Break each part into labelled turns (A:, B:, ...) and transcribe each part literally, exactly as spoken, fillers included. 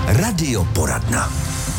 A: Radioporadna.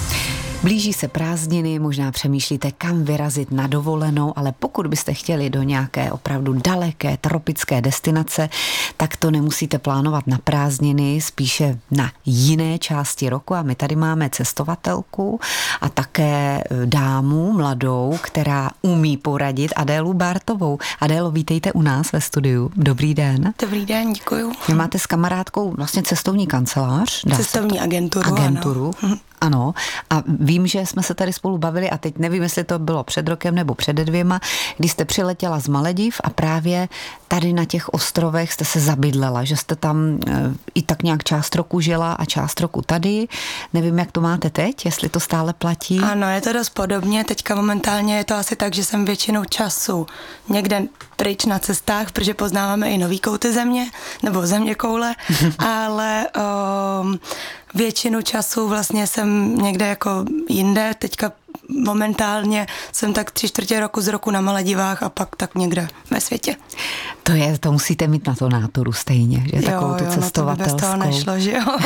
B: Blíží se prázdniny, možná přemýšlíte, kam vyrazit na dovolenou, ale pokud byste chtěli do nějaké opravdu daleké tropické destinace, tak to nemusíte plánovat na prázdniny, spíše na jiné části roku. A my tady máme cestovatelku a také dámu mladou, která umí poradit, Adélu Bártovou. Adélo, vítejte u nás ve studiu. Dobrý den.
C: Dobrý den, děkuju.
B: Vy máte s kamarádkou vlastně cestovní kancelář.
C: Cestovní agenturu.
B: Agenturu.
C: Ano.
B: Ano, a vím, že jsme se tady spolu bavili a teď nevím, jestli to bylo před rokem nebo před dvěma, když jste přiletěla z Malediv a právě tady na těch ostrovech jste se zabydlela, že jste tam i tak nějak část roku žila a část roku tady. Nevím, jak to máte teď, jestli to stále platí.
C: Ano, je to dost podobně. Teďka momentálně je to asi tak, že jsem většinou času někde pryč na cestách, protože poznáváme i nový kouty země, nebo země koule, ale um, většinu času vlastně jsem někde jako jinde. Teďka momentálně jsem tak tři čtvrtě roku z roku na Maledivách a pak tak někde ve světě.
B: To je, to musíte mít na to náturu stejně, že?
C: Jo,
B: takovou tu
C: jo,
B: cestovatelskou.
C: No to by bez toho nešlo, že jo.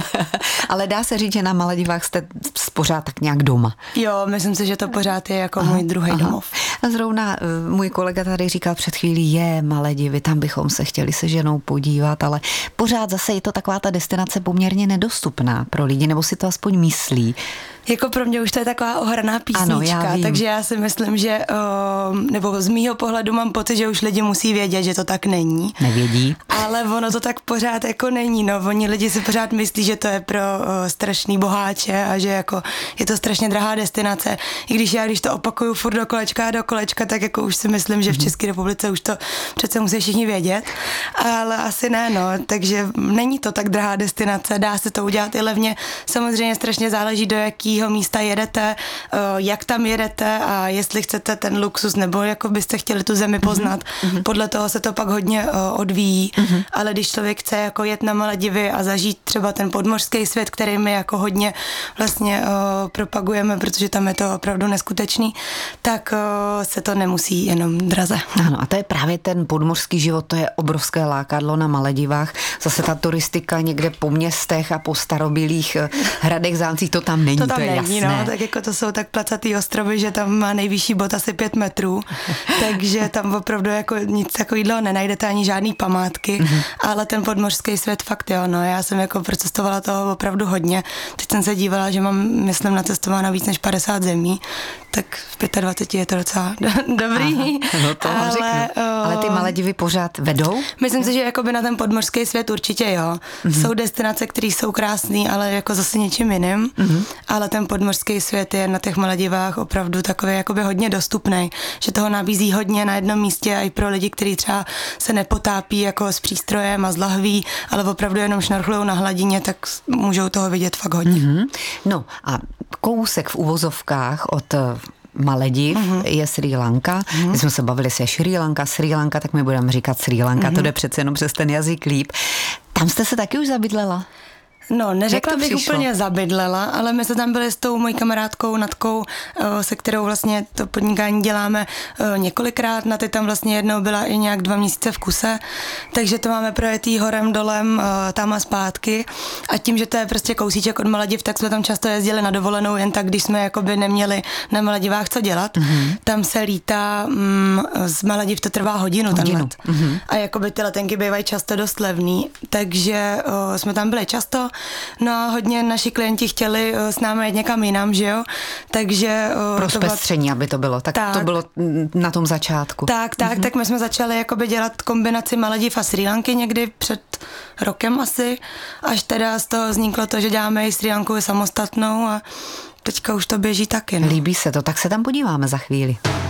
B: Ale dá se říct, že na Maledivách jste pořád tak nějak doma.
C: Jo, myslím si, že to pořád je jako aha, můj druhý aha. domov.
B: A zrovna uh, můj kolega tady říkal před chvílí, je Maledivy, tam bychom se chtěli se ženou podívat, ale pořád zase je to taková ta destinace poměrně nedostupná pro lidi, nebo si to aspoň myslí.
C: Jako pro mě už to je taková ohraná písnička,
B: ano, já
C: takže já si myslím, že, uh, nebo z mýho pohledu mám pocit, že už lidi musí vědět, že to tak není.
B: Nevědí.
C: Ale ono to tak pořád jako není, no. Oni lidi si pořád myslí, že to je pro uh, strašný boháče a že jako je to strašně drahá destinace. I když já, když to opakuju furt do kolečka a do kolečka, tak jako už si myslím, že v České republice už to přece musí všichni vědět. Ale asi ne, no. Takže není to tak drahá destinace, dá se to udělat i levně. Samozřejmě strašně záleží, do jaký místa jedete, jak tam jedete a jestli chcete ten luxus nebo jako byste chtěli tu zemi poznat. Mm-hmm. Podle toho se to pak hodně odvíjí, mm-hmm. ale když člověk chce jako jet na Maledivy a zažít třeba ten podmořský svět, který my jako hodně vlastně uh, propagujeme, protože tam je to opravdu neskutečný, tak uh, se to nemusí jenom draze.
B: Ano, a to je právě ten podmořský život, to je obrovské lákadlo na Maledivách. Zase ta turistika někde po městech a po starobylých hradech, zámcích, to tam není.
C: To tam
B: to je
C: není,
B: jasné.
C: No, tak jako to jsou tak placatý ostrovy, že tam má nejvyšší bod asi pět metrů, takže tam opravdu jako nic takového nenajdete, ani žádný památky, mm-hmm. ale ten podmořský svět fakt jo, no, já jsem jako procestovala toho opravdu hodně, teď jsem se dívala, že mám, myslím, nacestováno víc než padesát zemí, tak v dvaceti pěti je to docela dobrý.
B: Aha, no to ale, řeknu. Ale ty Maledivy pořád vedou?
C: Myslím si, že jakoby na ten podmořský svět určitě jo. Mm-hmm. Jsou destinace, které jsou krásné, ale jako zase něčím jiným, mm-hmm. ale ten podmořský svět je na těch Maledivách opravdu takový jakoby hodně dostupný, že toho nabízí hodně na jednom místě a i pro lidi, kteří třeba se nepotápí jako s přístrojem a z lahví, ale opravdu jenom šnorchlujou na hladině, tak můžou toho vidět fakt hodně.
B: Mm-hmm. No a kousek v uvozovkách od Malediv uh-huh. je Srí Lanka. Uh-huh. My jsme se bavili se Srí Lanka, Srí Lanka, tak my budeme říkat Srí Lanka, uh-huh. to jde přece jenom přes ten jazyk líp. Tam jste se taky už zabydlela?
C: No, neřekla bych přišlo? úplně zabydlela, ale my se tam byli s tou mojí kamarádkou Natkou, se kterou vlastně to podnikání děláme několikrát. Naty tam vlastně jednou byla i nějak dva měsíce v kuse, takže to máme projetý horem, dolem, tam a zpátky. A tím, že to je prostě kousíček od Malediv, tak jsme tam často jezdili na dovolenou, jen tak, když jsme jakoby neměli na Maledivách co dělat. Mm-hmm. Tam se lítá, mm, z Malediv to trvá hodinu, hodinu. ten let. Mm-hmm. A jakoby ty letenky bývají často dost levný, takže o, jsme tam byli často. No a hodně naši klienti chtěli s námi jít někam jinam, že jo? Takže...
B: Pro zpestření, aby to bylo. Tak, tak to bylo na tom začátku.
C: Tak, tak, mm-hmm. tak my jsme začali jakoby dělat kombinaci Malediv a Srí Lanky někdy před rokem asi, až teda z toho vzniklo to, že děláme i Srí Lanku samostatnou a teďka už to běží taky. No.
B: Líbí se to, tak se tam podíváme za chvíli.